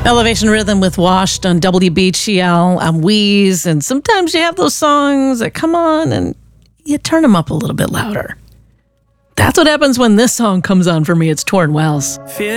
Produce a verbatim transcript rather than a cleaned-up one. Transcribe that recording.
Elevation Rhythm with Washed on W B G L. I'm Wheeze, and sometimes you have those songs that come on and you turn them up a little bit louder. That's what happens when this song comes on for me. It's Torn Wells.